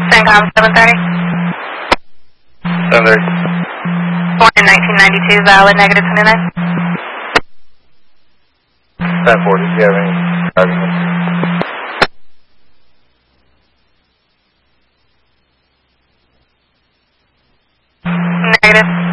CENTCOM 730. 730. Born in 1992, valid, negative 29. 1040, do you have any arguments? Negative.